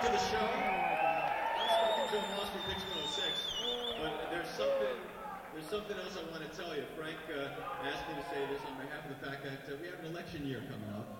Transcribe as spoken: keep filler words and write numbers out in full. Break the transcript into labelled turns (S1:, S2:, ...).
S1: to the show. I'm speaking to him from Pix one oh six, but there's something, there's something else I want to tell you. Frank uh, asked me to say this on behalf of the fact that uh, we have an election year coming up.